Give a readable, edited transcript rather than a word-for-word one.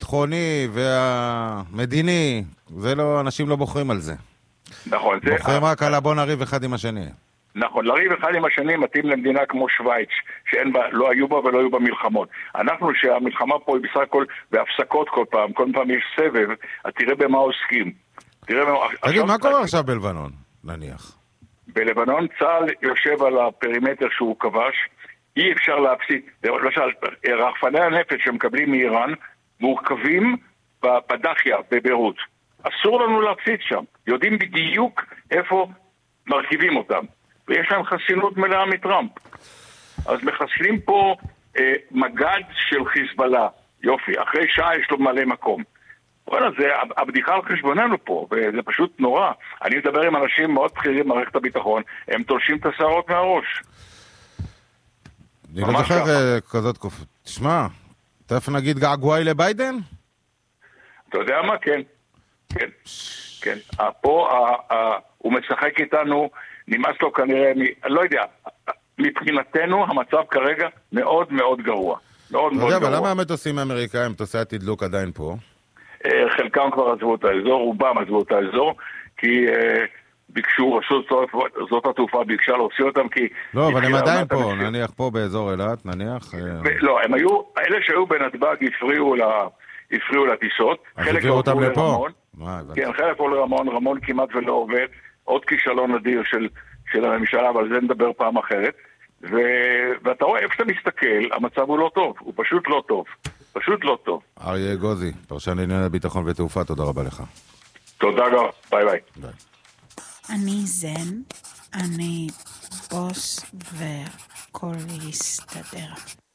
הביטחוני והמדיני, זה לא, אנשים לא בוחרים על זה. נכון. בוחרים רק על בוא נריב אחד עם השני. נכון, לריב אחד עם השני מתאים למדינה כמו שוויץ, שאין בה, לא היו בה ולא היו בה מלחמות. אנחנו שהמלחמה פה היא בסך הכל בהפסקות כל פעם יש סבב, אז תראה במה עוסקים. תגיד, מה קורה עכשיו בלבנון, נניח? בלבנון צה"ל יושב על הפרימטר שהוא כבש, אי אפשר להפסיד, למשל, רחפני הנפץ שמקבלים מאיראן מורכבים בדחיה, בביירות. אסור לנו להפסיד שם, יודעים בדיוק איפה מרכיבים אותם. ויש להם חסינות מלאה מטראמפ. אז מחסלים פה מגד של חיזבאללה. יופי, אחרי שעה יש לו מלא מקום. וואלה, זה הבדיחה על חשבוננו פה, וזה פשוט נורא. אני מדבר עם אנשים מאוד בכירים במערכת הביטחון, הם תולשים את השערות מהראש. אני לא זוכר כזאת קופת. תשמע, תכף נגיד געגועי לביידן? אתה יודע מה? כן. כן. כן. פה הוא משחק איתנו, נמאס לו כנראה, לא יודע, מבחינתנו המצב כרגע מאוד מאוד גרוע. מאוד מאוד גרוע. אבל למה המטוסים האמריקאים, מטוסי התדלוק עדיין פה? חלקם כבר עזבו את האזור, רובם עזבו את האזור, כי ביקשו, זאת התעופה ביקשה להוציא אותם, כי... לא, אבל הם עדיין פה, נניח פה באזור אילת, נניח... לא, הם היו, אלה שהיו בנתב"ג הפריעו לטיסות, אז הביאו אותם לפה? כן, חלק עברו לרמון, רמון כמעט ולא עובד, עוד כישלון אדיר של הממשלה, אבל זה נדבר פעם אחרת, ואתה רואה, איפה שאתה מסתכל, המצב הוא לא טוב, הוא פשוט לא טוב, פשוט לא טוב. אריה גוזי, פרשן לענייני ביטחון ותעופה, תודה רבה לך. תודה גם, ביי ביי. אני זן, אני בוס והכל יסתדר.